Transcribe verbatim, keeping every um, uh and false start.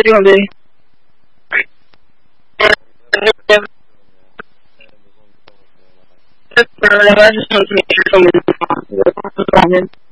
you gonna do? I just want to make sure someone's